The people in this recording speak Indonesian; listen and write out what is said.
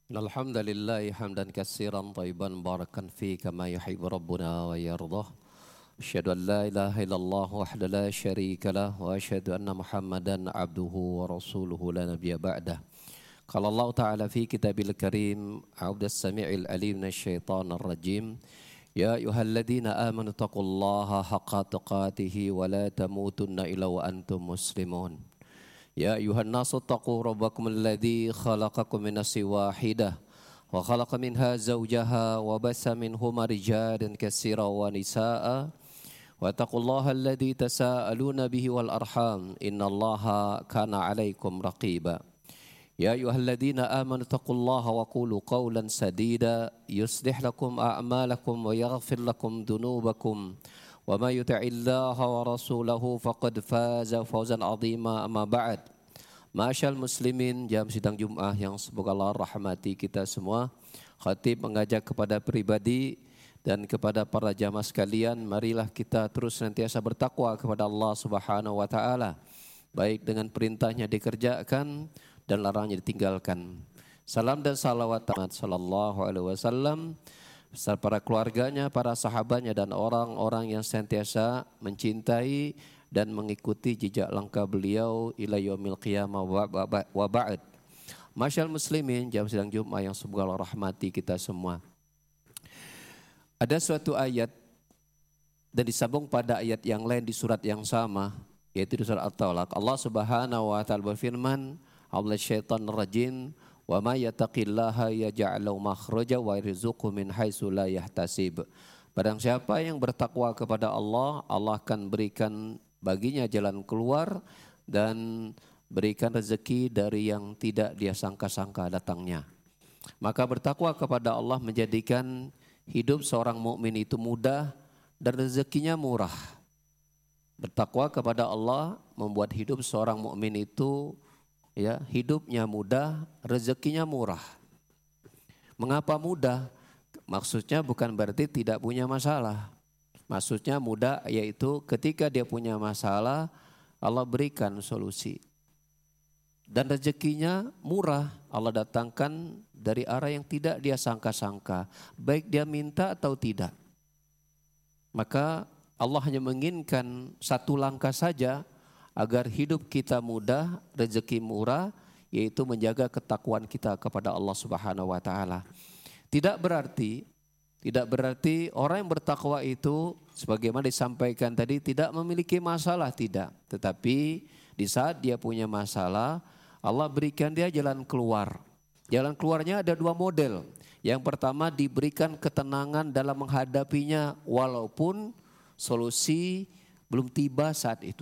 Alhamdulillah hamdan katsiran thayyiban barakan fi kama yuhibbu rabbuna wa yardah. Asyhadu an la ilaha illallah wahdahu la syarika lah wa asyhadu anna Muhammadan abduhu wa rasuluhu la nabiyya ba'dah. Qala Allah Ta'ala fi kitabil karim a'udzus samii'il alim minasyaitonir rajim. Ya ayyuhalladzina amanu taqullaha haqqa tuqatih wa la tamutunna illa wa antum muslimun. Ya ayuhan nasu taqu rabbakum alladhi khalaqakum min nafsin wahidah wa khalaqa minha zawjaha wa bassa minhuma rijalan katsiran wa nisaa wa taqullaha alladhi tasaaluna bihi wal arham innallaha kana 'alaikum raqiba. Ya ayyuhalladzina amanu taqullaha wa qulu qawlan sadida yuslih lakum a'malakum wa yaghfir lakum dhunubakum. Wa may yuti'illaha wa rasulahu faqad faza fawzan 'azima amma ba'd. Ma'asyal muslimin, jam sidang Jumat yang semoga Allah rahmati kita semua. Khatib mengajak kepada pribadi dan kepada para jamaah sekalian, marilah kita terus senantiasa bertakwa kepada Allah Subhanahu wa taala, baik dengan perintahnya dikerjakan dan larangnya ditinggalkan. Salam dan salawat sallallahu alaihi wasallam beserta para keluarganya, para sahabatnya dan orang-orang yang senantiasa mencintai dan mengikuti jejak langkah beliau ila yaumil qiyamah wa ba'd. Masyaallah muslimin, jam sidang Jumat yang semoga Allah rahmati kita semua. Ada suatu ayat dan disambung pada ayat yang lain di surat yang sama, yaitu di surat At-Talaq. Allah Subhanahu wa taala berfirman, "A'udzu syaitonir rajim, wa may yattaqillaha yaj'al lahu makhraja wa yarzuqhu min haitsu la yahtasib." Barang siapa yang bertakwa kepada Allah, Allah akan berikan baginya jalan keluar dan berikan rezeki dari yang tidak dia sangka-sangka datangnya. Maka bertakwa kepada Allah menjadikan hidup seorang mukmin itu mudah dan rezekinya murah. Bertakwa kepada Allah membuat hidup seorang mukmin itu hidupnya mudah, rezekinya murah. Mengapa mudah? Maksudnya bukan berarti tidak punya masalah. Maksudnya mudah yaitu ketika dia punya masalah, Allah berikan solusi. Dan rezekinya murah, Allah datangkan dari arah yang tidak dia sangka-sangka, baik dia minta atau tidak. Maka Allah hanya menginginkan satu langkah saja agar hidup kita mudah, rezeki murah, yaitu menjaga ketakwaan kita kepada Allah Subhanahu wa taala. Tidak berarti orang yang bertakwa itu sebagaimana disampaikan tadi tidak memiliki masalah, tidak. Tetapi di saat dia punya masalah, Allah berikan dia jalan keluar. Jalan keluarnya ada dua model. Yang pertama diberikan ketenangan dalam menghadapinya walaupun solusi belum tiba saat itu.